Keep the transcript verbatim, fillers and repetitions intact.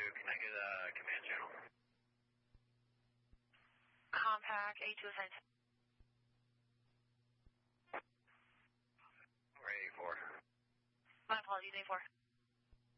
can I get a command channel? Compact, A two assigned. We're A four. My apologies, A four.